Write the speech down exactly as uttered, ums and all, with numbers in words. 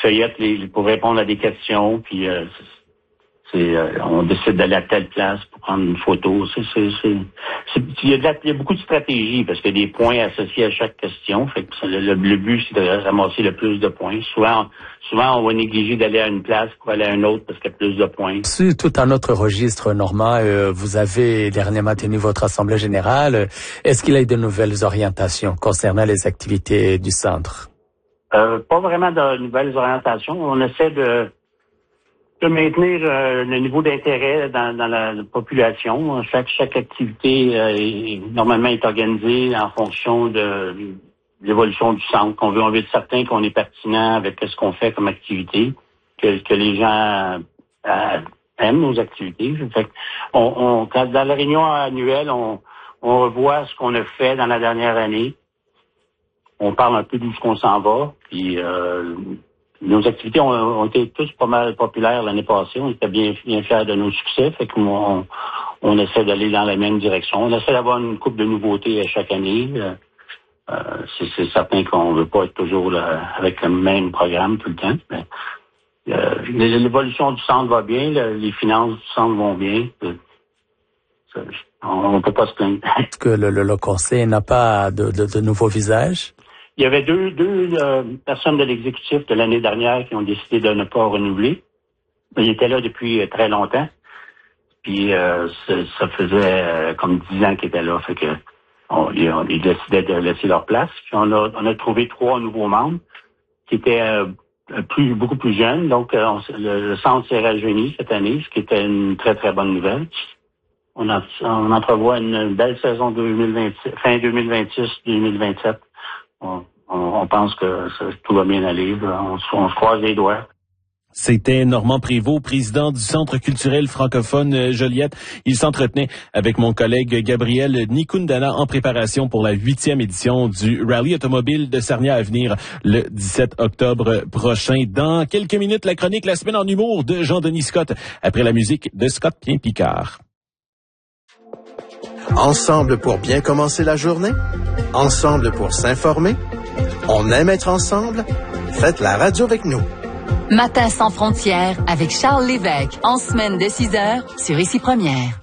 feuillette les, pour répondre à des questions, puis euh, c'est, euh, on décide d'aller à telle place pour prendre une photo. C'est, c'est, c'est, c'est, il, y a de la, il y a beaucoup de stratégies parce qu'il y a des points associés à chaque question. Fait que le, le, le but, c'est de ramasser le plus de points. Souvent, souvent, on va négliger d'aller à une place pour aller à une autre parce qu'il y a plus de points. C'est tout un autre registre, Normand. Euh, vous avez dernièrement tenu votre assemblée générale. Est-ce qu'il y a de nouvelles orientations concernant les activités du centre? Euh, pas vraiment de nouvelles orientations. On essaie de de maintenir euh, le niveau d'intérêt dans, dans la, la population. Chaque chaque activité euh, est, normalement est organisée en fonction de, de l'évolution du centre. On veut, on veut être certain qu'on est pertinent avec ce qu'on fait comme activité, que, que les gens euh, aiment nos activités. Fait on, on, quand, dans la réunion annuelle, on, on revoit ce qu'on a fait dans la dernière année. On parle un peu d'où ce qu'on s'en va, puis euh, nos activités ont, ont été tous pas mal populaires l'année passée. On était bien, bien fiers de nos succès. Fait qu'on on essaie d'aller dans la même direction. On essaie d'avoir une couple de nouveautés à chaque année. Euh, c'est, c'est certain qu'on veut pas être toujours là, avec le même programme tout le temps. Mais, euh, l'évolution du centre va bien. Le, les finances du centre vont bien. Ça, on ne peut pas se plaindre. Est-ce que le, le, le conseil n'a pas de, de, de nouveaux visages? Il y avait deux, deux euh, personnes de l'exécutif de l'année dernière qui ont décidé de ne pas renouveler. Ils étaient là depuis euh, très longtemps. Puis euh, ça, ça faisait euh, comme dix ans qu'ils étaient là. Fait que on, ils, on, ils décidaient de laisser leur place. Puis on a, on a trouvé trois nouveaux membres qui étaient euh, plus, beaucoup plus jeunes. Donc euh, on, le, le centre s'est rajeuni cette année, ce qui était une très très bonne nouvelle. On, a, on entrevoit une belle saison deux mille vingt-six, fin deux mille vingt-six deux mille vingt-sept. On, on, on pense que ça, tout va bien aller. On, on se croise les doigts. C'était Normand Prévost, président du Centre culturel francophone Joliette. Il s'entretenait avec mon collègue Gabriel Nikundana en préparation pour la huitième édition du Rallye automobile de Sarnia à venir le dix-sept octobre prochain. Dans quelques minutes, la chronique La semaine en humour de Jean-Denis Scott, après la musique de Scott Pien-Picard. Ensemble pour bien commencer la journée? Ensemble pour s'informer? On aime être ensemble? Faites la radio avec nous. Matin sans frontières avec Charles Lévesque, en semaine de six heures sur Ici Première.